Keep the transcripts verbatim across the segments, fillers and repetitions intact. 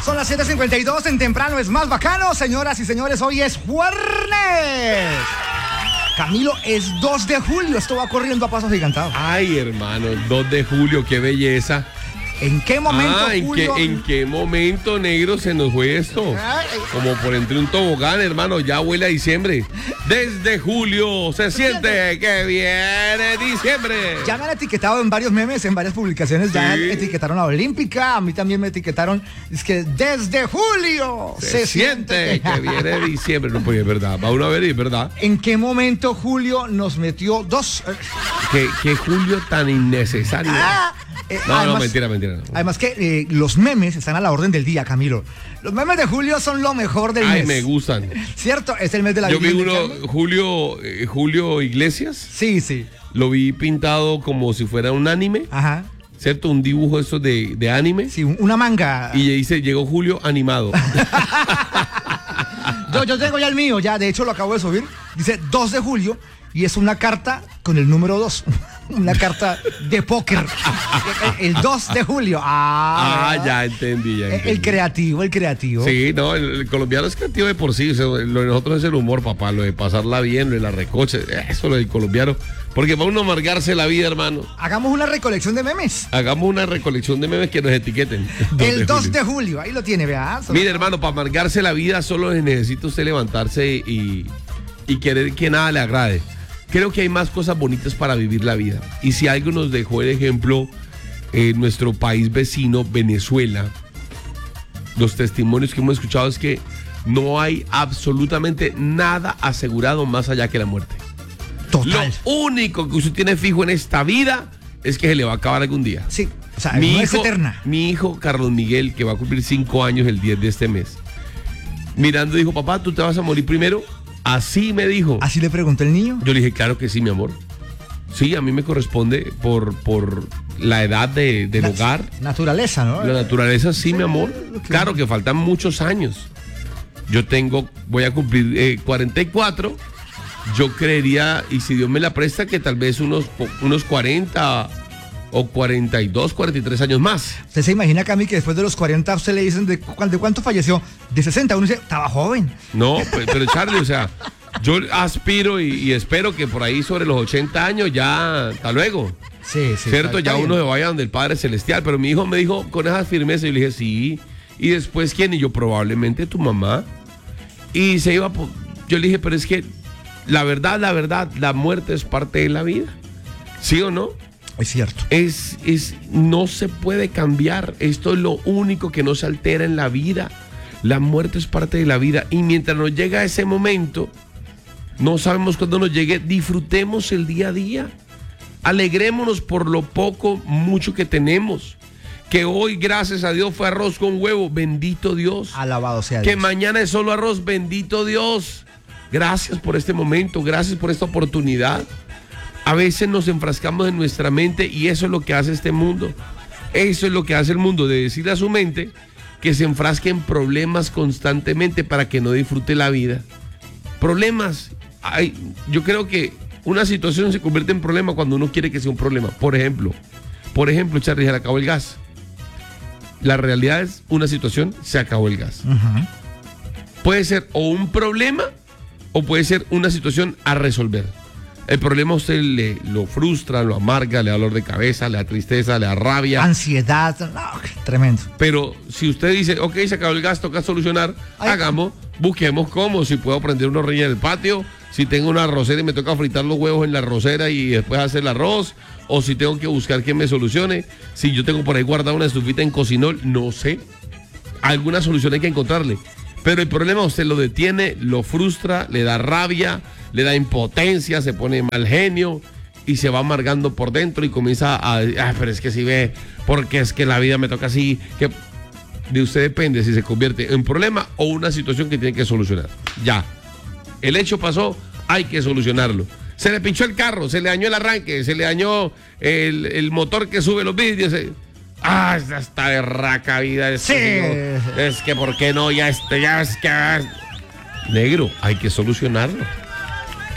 Son las siete cincuenta y dos, en Temprano es más bacano. Señoras y señores, hoy es jueves. Camilo, es dos de julio, esto va corriendo a pasos gigantados. Ay, hermano, dos de julio, qué belleza. ¿En qué momento, ah, ¿en Julio? Qué, ¿en qué momento, negro, se nos fue esto? Ay, Como por entre un tobogán, hermano, ya huele a diciembre. Desde julio se siente que viene diciembre. Ya me han etiquetado en varios memes, en varias publicaciones, sí. Ya etiquetaron a Olímpica, a mí también me etiquetaron. Es que desde julio se, se siente que... que viene diciembre. No, pues es verdad, va uno a ver y es verdad. ¿En qué momento Julio nos metió dos? ¿Qué, qué Julio tan innecesario? Ah. Eh, no, además, no, mentira, mentira. No. Además que eh, los memes están a la orden del día, Camilo. Los memes de julio son lo mejor del Ay, mes. me gustan. ¿Cierto? Es el mes de la Yo vi uno, Carmen. Julio, eh, Julio Iglesias. Sí, sí. Lo vi pintado como si fuera un anime. Ajá. ¿Cierto? Un dibujo eso de, de anime. Sí, una manga. Y dice, llegó Julio animado. yo, yo tengo ya el mío, ya, de hecho lo acabo de subir. Dice dos de julio y es una carta con el número dos. Una carta de póker. El dos de julio. Ah, ah ya entendí, ya entendí. El creativo, el creativo. Sí, no, el, el colombiano es creativo de por sí. O sea, lo de nosotros es el humor, papá. Lo de pasarla bien, lo de la recoche. Eso lo del colombiano. Porque va uno a amargarse la vida, hermano. Hagamos una recolección de memes. Hagamos una recolección de memes que nos etiqueten. El dos de julio. Ahí lo tiene, vea. Mire, hermano, para amargarse la vida solo necesita usted levantarse y, y querer que nada le agrade. Creo que hay más cosas bonitas para vivir la vida. Y si algo nos dejó el ejemplo en eh, nuestro país vecino, Venezuela, los testimonios que hemos escuchado es que no hay absolutamente nada asegurado más allá que la muerte. Total. Lo único que usted tiene fijo en esta vida es que se le va a acabar algún día. Sí, o sea, mi no hijo, es eterna. Mi hijo, Carlos Miguel, que va a cumplir cinco años el diez de este mes, mirando dijo, papá, ¿tú te vas a morir primero? Así me dijo. ¿Así le preguntó el niño? Yo le dije, claro que sí, mi amor. Sí, a mí me corresponde por, por la edad de, del la, hogar. Naturaleza, ¿no? La naturaleza, sí, sí, mi amor. Claro que faltan muchos años. Yo tengo, voy a cumplir eh, cuarenta y cuatro. Yo creería, y si Dios me la presta, que tal vez unos, unos cuarenta o cuarenta y dos, cuarenta y tres años más. ¿Usted se imagina, Cami, que después de los cuarenta a usted le dicen de, de cuánto falleció? De sesenta, uno dice, estaba joven. No, pero, pero Charlie, o sea, yo aspiro y, y espero que por ahí sobre los ochenta años ya, hasta luego. Sí, sí. Cierto, está, está ya bien. uno se vaya donde el Padre Celestial, pero mi hijo me dijo con esa firmeza, y yo le dije, sí. Y después, ¿quién? Y yo, probablemente tu mamá. Y se iba, yo le dije, pero es que la verdad, la verdad, la muerte es parte de la vida. ¿Sí o no? Es cierto. Es, es, no se puede cambiar. Esto es lo único que no se altera en la vida. La muerte es parte de la vida. Y mientras nos llega ese momento, no sabemos cuándo nos llegue, disfrutemos el día a día. Alegrémonos por lo poco, mucho que tenemos. Que hoy, gracias a Dios, fue arroz con huevo. Bendito Dios. Alabado sea Dios. Que mañana es solo arroz. Bendito Dios. Gracias por este momento. Gracias por esta oportunidad. A veces nos enfrascamos en nuestra mente y eso es lo que hace este mundo. Eso es lo que hace el mundo, de decirle a su mente que se enfrasque en problemas constantemente para que no disfrute la vida. Problemas. Ay, yo creo que una situación se convierte en problema cuando uno quiere que sea un problema. Por ejemplo, por ejemplo, Charlie, se le acabó el gas. La realidad es una situación, se acabó el gas. Uh-huh. Puede ser o un problema o puede ser una situación a resolver. El problema a usted le, lo frustra, lo amarga, le da dolor de cabeza, le da tristeza, le da rabia. Ansiedad, no, tremendo. Pero si usted dice, ok, se acabó el gas, toca solucionar, Ay. hagamos, busquemos cómo, si puedo prender una hornilla en el patio, si tengo una arrocera y me toca fritar los huevos en la arrocera y después hacer el arroz, o si tengo que buscar quien me solucione, si yo tengo por ahí guardada una estufita en cocinol, no sé. Alguna solución hay que encontrarle. Pero el problema usted lo detiene, lo frustra, le da rabia, le da impotencia, se pone mal genio y se va amargando por dentro y comienza a, ah, pero es que si ve, porque es que la vida me toca así, que de usted depende si se convierte en problema o una situación que tiene que solucionar. Ya, el hecho pasó, hay que solucionarlo. Se le pinchó el carro, se le dañó el arranque, se le dañó el, el motor que sube los vidrios. Ah, esta berraca vida. Es, sí. que, es que, ¿por qué no? Ya, este, ya es que... Negro, hay que solucionarlo.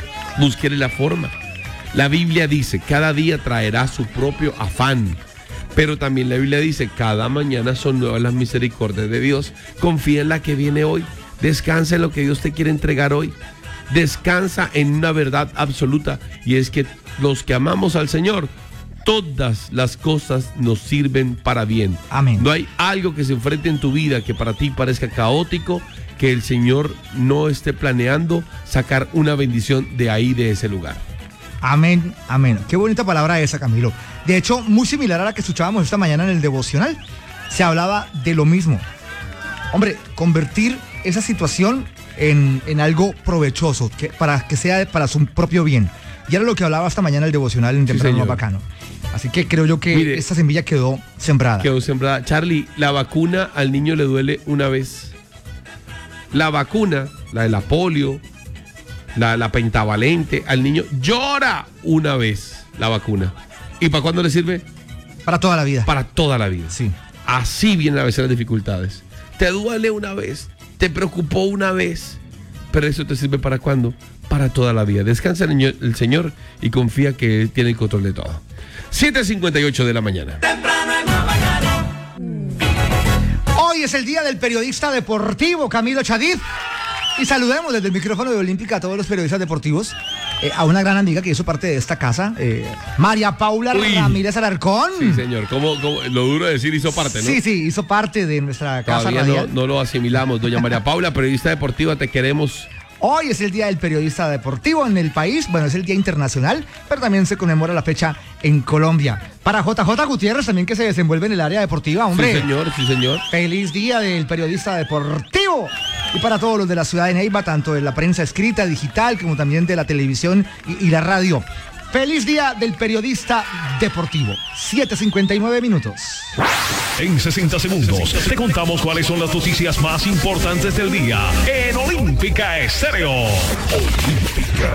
Búsquele la forma. La Biblia dice, cada día traerá su propio afán, Pero también la Biblia dice, cada mañana son nuevas las misericordias de Dios. Confía en la que viene hoy. Descansa en lo que Dios te quiere entregar hoy. Descansa en una verdad absoluta, y es que los que amamos al Señor, todas las cosas nos sirven para bien. Amén. No hay algo que se enfrente en tu vida que para ti parezca caótico, que el Señor no esté planeando sacar una bendición de ahí, de ese lugar. Amén, amén. Qué bonita palabra esa, Camilo. De hecho, muy similar a la que escuchábamos esta mañana en el devocional. Se hablaba de lo mismo. Hombre, convertir esa situación en, en algo provechoso, que, para que sea para su propio bien. Y era lo que hablaba esta mañana el devocional en Temprano Sí, Más Bacano. Así que creo yo que Mire, esta semilla quedó sembrada. Quedó sembrada. Charlie, la vacuna al niño le duele una vez. La vacuna, la de la polio, la, la pentavalente, al niño llora una vez la vacuna. ¿Y para cuándo le sirve? Para toda la vida. Para toda la vida. Sí. Así vienen a veces las dificultades. Te duele una vez, te preocupó una vez, pero eso te sirve ¿para cuándo? Para toda la vida. Descansa el, niño, el Señor y confía que Él tiene el control de todo. siete cincuenta y ocho de la mañana. Hoy es el día del periodista deportivo, Camilo Chadid. Y saludemos desde el micrófono de Olímpica a todos los periodistas deportivos. Eh, a una gran amiga que hizo parte de esta casa, eh, María Paula Uy. Ramírez Alarcón. Sí, señor. ¿Cómo, cómo- lo duro de decir hizo parte, ¿no? Sí, sí, hizo parte de nuestra casa Todavía no, radial. no lo asimilamos. Doña María Paula, periodista deportiva, te queremos. Hoy es el día del periodista deportivo en el país. Bueno, es el día internacional, pero también se conmemora la fecha en Colombia. Para J J Gutiérrez, también, que se desenvuelve en el área deportiva, hombre. Sí, señor, sí, señor. Feliz día del periodista deportivo. Y para todos los de la ciudad de Neiva, tanto de la prensa escrita, digital, como también de la televisión y, y la radio. Feliz día del periodista deportivo. siete cincuenta y nueve minutos. En sesenta segundos te contamos cuáles son las noticias más importantes del día en Olímpica Estéreo. Olímpica.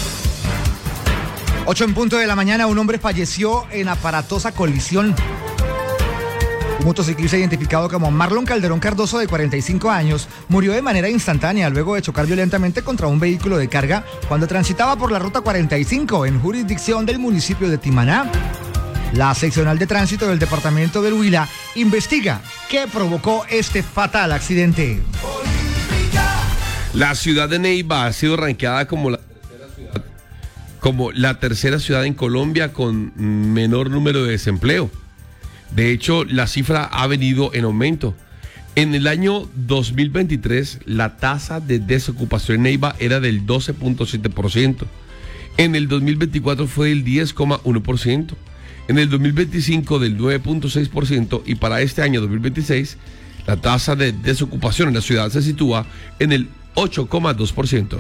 ocho en punto de la mañana, un hombre falleció en aparatosa colisión. Un motociclista identificado como Marlon Calderón Cardoso, de cuarenta y cinco años, murió de manera instantánea luego de chocar violentamente contra un vehículo de carga cuando transitaba por la ruta cuarenta y cinco en jurisdicción del municipio de Timaná. La seccional de tránsito del departamento del Huila investiga qué provocó este fatal accidente. La ciudad de Neiva ha sido rankeada como la tercera ciudad, como la tercera ciudad en Colombia con menor número de desempleo. De hecho, la cifra ha venido en aumento. En el año dos mil veintitrés, la tasa de desocupación en Neiva era del doce punto siete por ciento. En el dos mil veinticuatro fue del diez coma uno por ciento. En el dos mil veinticinco del nueve punto seis por ciento, y para este año dos mil veintiséis la tasa de desocupación en la ciudad se sitúa en el ocho coma dos por ciento.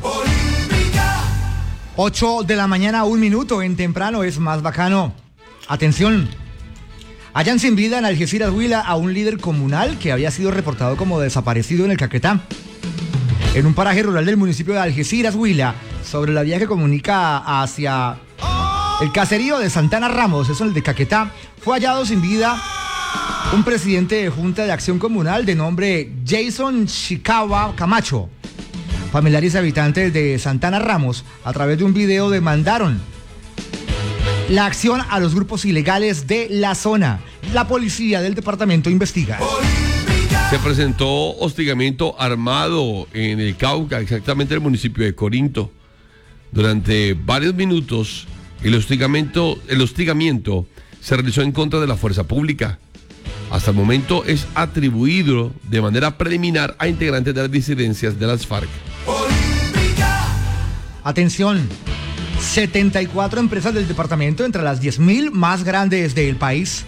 ocho de la mañana, un minuto en Temprano es Más Bacano. Atención. Hallan sin vida en Algeciras, Huila, a un líder comunal que había sido reportado como desaparecido en el Caquetá. En un paraje rural del municipio de Algeciras, Huila, sobre la vía que comunica hacia el caserío de Santana Ramos, eso es el de Caquetá, fue hallado sin vida un presidente de Junta de Acción Comunal de nombre Jason Chicaba Camacho. Familiares y habitantes de Santana Ramos, a través de un video, demandaron la acción a los grupos ilegales de la zona. La policía del departamento investiga. Se presentó hostigamiento armado en el Cauca, exactamente en el municipio de Corinto. Durante varios minutos, el hostigamiento, el hostigamiento se realizó en contra de la fuerza pública. Hasta el momento es atribuido de manera preliminar a integrantes de las disidencias de las FARC. Atención, setenta y cuatro empresas del departamento entre las diez mil más grandes del país.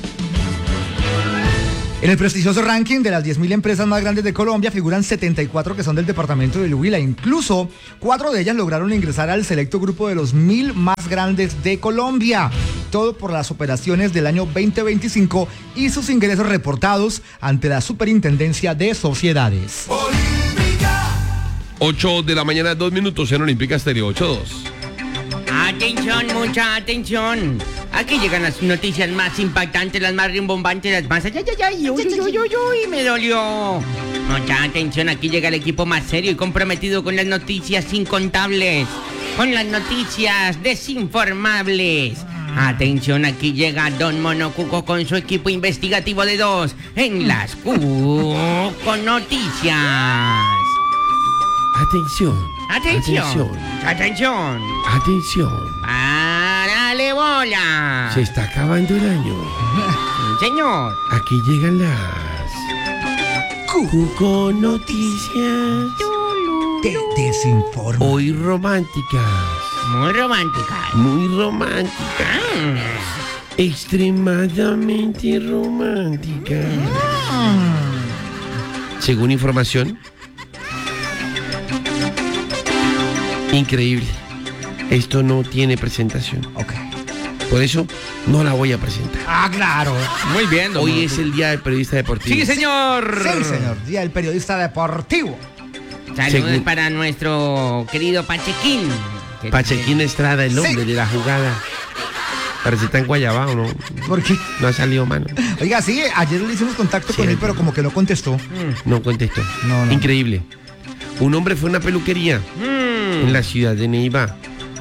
En el prestigioso ranking de las diez mil empresas más grandes de Colombia figuran setenta y cuatro que son del departamento del Huila. Incluso cuatro de ellas lograron ingresar al selecto grupo de los mil más grandes de Colombia. Todo por las operaciones del año veinte veinticinco y sus ingresos reportados ante la Superintendencia de Sociedades. ocho de la mañana, dos minutos en Olímpica Estéreo, ocho dos. Atención, mucha atención. Aquí llegan las noticias más impactantes, las más rimbombantes, las más... ¡Ay, ay, ay! ¡Uy, uy, uy, uy, uy! ¡Me dolió! Mucha atención, aquí llega el equipo más serio y comprometido con las noticias incontables, con las noticias desinformables. Atención, aquí llega Don Monocuco con su equipo investigativo de dos en las Cuco Noticias. Atención. Atención. Atención. Atención. ¡Párale bola! Se está acabando el año. Sí, señor. Aquí llegan las Cuco Noticias. Te desinformo. Hoy románticas. Muy romántica. Muy románticas. Mm. Extremadamente románticas. Según información, increíble. Esto no tiene presentación. Ok. Por eso no la voy a presentar. Ah, claro. Muy bien, don Hoy Monocuco. es el día del periodista deportivo. Sí, señor. Sí, señor. Día del periodista deportivo. Saludos Según- para nuestro querido Pachequín. que- Pachequín Estrada, el hombre Sí. de la jugada. Parece que está en Guayabao, ¿no? ¿Por qué? No ha salido mano. Oiga, sí, ayer le hicimos contacto Sí, con él, el- pero como que no contestó. No contestó. No, no. Increíble. Un hombre fue a una peluquería Mm. en la ciudad de Neiva.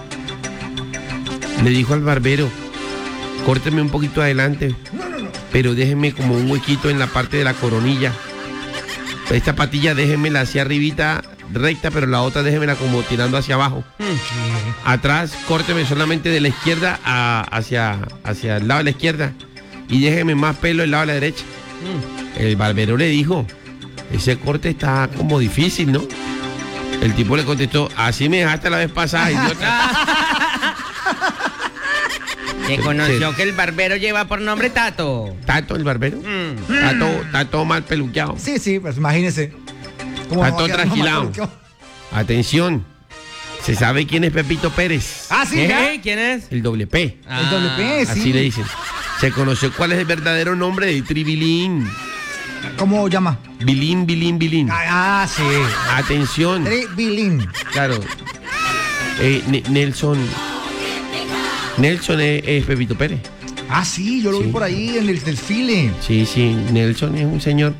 Le dijo al barbero, córteme un poquito adelante, pero déjeme como un huequito en la parte de la coronilla. Esta patilla déjemela hacia arribita, recta, pero la otra déjemela como tirando hacia abajo. Atrás, córteme solamente de la izquierda a- hacia, hacia el lado de la izquierda y déjeme más pelo del lado de la derecha. El barbero le dijo, ese corte está como difícil, ¿no? El tipo le contestó, así me dejaste la vez pasada, idiota. Se conoció Sí. que el barbero lleva por nombre Tato. ¿Tato el barbero? Mm. Está todo, está todo mal peluqueado. Sí, sí, pues imagínese. ¿Cómo Está no va a todo quedar más trasquilado. peluqueado? Atención, ¿se sabe quién es Pepito Pérez? Ah, sí, ya. ¿Qué? ¿Quién es? El doble P. El doble P, sí. Así le dicen. Se conoció cuál es el verdadero nombre de Tribilín. ¿Cómo llama? Bilín, Bilín, Bilín. Ah, ah, sí. Atención. Tribilín. Claro. Eh, Ne- Nelson. Nelson es, es Pepito Pérez. Ah, sí, yo lo Sí. vi por ahí en el desfile. Sí, sí. Nelson es un señor.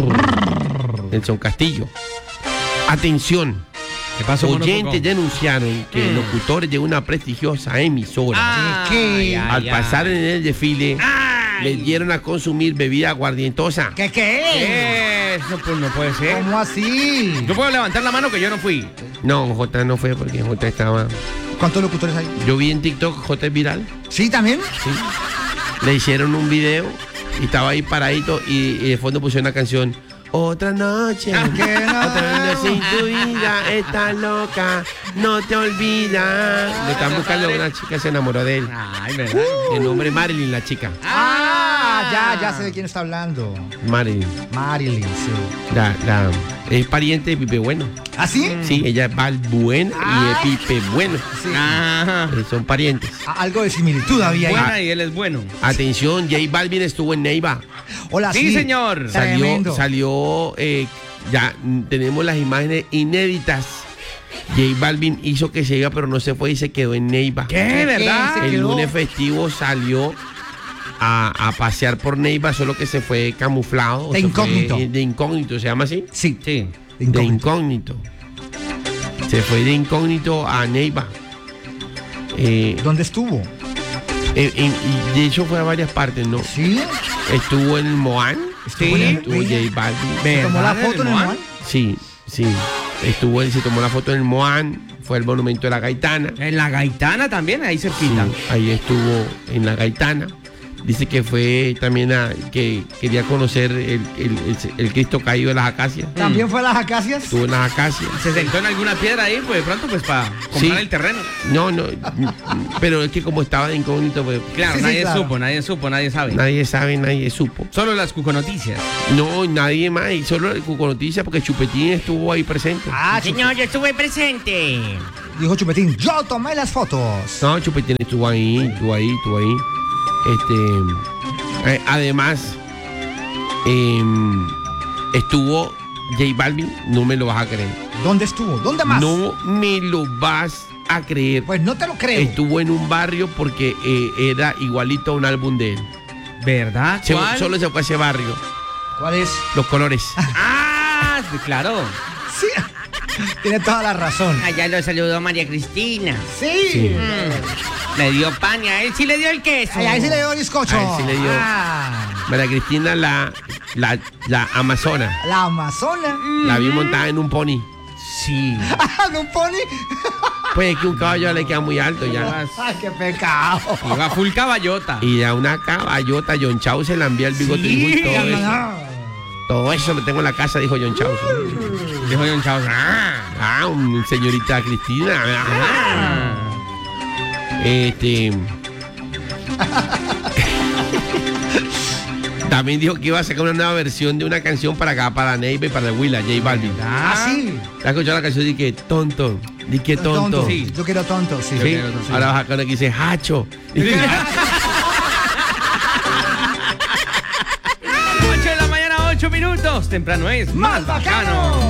Nelson Castillo. Atención. ¿Qué pasó, Oyentes denunciaron que Mm. locutores de una prestigiosa emisora, Ah, ¿Qué? ay, ay, al pasar ay. en el desfile, Ay. les dieron a consumir bebida aguardientosa. ¿Qué qué? ¿Qué? Eso pues no puede ser. ¿Cómo así? Yo puedo levantar la mano que yo no fui. No, J no fue porque J estaba. ¿Cuántos locutores hay? Yo vi en TikTok, J es viral. ¿Sí, también? Sí. Le hicieron un video y estaba ahí paradito y, y de fondo pusieron una canción. Otra noche, que no. otra noche sin tu vida, está loca, no te olvidas. Lo están buscando, una chica se enamoró de él. Ay, ¿verdad? El nombre es Marilyn, la chica. Ah, ya, ya sé de quién está hablando. Marilyn. Marilyn, sí. La, la, es pariente de Pipe Bueno. ¿Ah, sí? Sí, ella es Balbuena y es Ay. Pipe Bueno. Sí. Ajá. Eh, son parientes. A- Algo de similitud había ahí. Buena y él es bueno. Atención, J Balvin estuvo en Neiva. Hola, Sí, señor. Salió, Tremendo. salió eh, ya mm, tenemos las imágenes inéditas. J Balvin hizo que se iba, pero no se fue y se quedó en Neiva. ¿Qué? ¿Verdad? se El quedó? lunes festivo salió a, a pasear por Neiva, solo que se fue camuflado. De se incógnito. fue de incógnito, ¿se llama así? Sí. Sí. De Incógnito. incógnito. Se fue de incógnito a Neiva. Eh, ¿Dónde estuvo? en- en- y de hecho fue a varias partes, ¿no? ¿Sí? Estuvo en el Moán. Estuvo en el- Estuvo J Balvin. ¿Se tomó la ¿Verdad, foto en el Moan? Moan? Sí, sí. Estuvo él, se tomó la foto en el Moán, fue al monumento de la Gaitana. En la Gaitana también, ahí Sí, cerquita. ahí estuvo en la Gaitana. Dice que fue también a, que quería conocer el, el- el- el Cristo caído de las acacias. ¿También fue a las acacias? Estuvo en las acacias. Se sentó en alguna piedra ahí, pues de pronto, pues para comprar Sí. el terreno. No, no, pero es que como estaba de incógnito, pues Claro, Sí, sí, nadie claro. supo, nadie supo, nadie sabe. nadie sabe, nadie supo. Solo las cuconoticias. No, nadie más, y solo el Cuco Noticias porque Chupetín estuvo ahí presente. Ah, Chup- Señor, yo estuve presente. dijo Chupetín, yo tomé las fotos. No, Chupetín estuvo ahí, estuvo ahí, estuvo ahí. Este, eh, además, em, estuvo J Balvin, no me lo vas a creer. ¿Dónde estuvo? ¿Dónde más? No me lo vas a creer. Pues no te lo creo. Estuvo en un barrio porque eh, era igualito a un álbum de él. ¿Verdad? Se- ¿Cuál? solo se fue a ese barrio. ¿Cuál es? Los colores. Ah, sí, claro. Sí. Tiene toda la razón. Allá lo saludó María Cristina. Sí. Sí. Mm. Le dio pan y a él sí le dio el queso. Ay, ahí sí le dio bizcocho. A él sí le dio. Ah, María Cristina, la, la, la amazona, la Amazona. la vi montada en un pony. Sí. Ah, ¿no pone? Pues es que un caballo le queda muy alto ya. Ay, qué pecado. Iba full caballota. Y a una caballota, John Chau se le envía el bigote Sí, y todo Ya, eso. no. Todo eso lo tengo en la casa, dijo John Chau. Dijo John Chao. Ah. Ah, un señorita Cristina. Ah. Este. También dijo que iba a sacar una nueva versión de una canción para acá, para Neiva y para Willa, J Balvin. Ah, sí. ¿Te has escuchado la canción? Di que tonto, di que tonto. Sí. Yo quiero tonto, sí. Sí. Ahora vas a sacar una que dice hacho. ocho de la mañana, ocho minutos. Temprano es ¡Más bacano!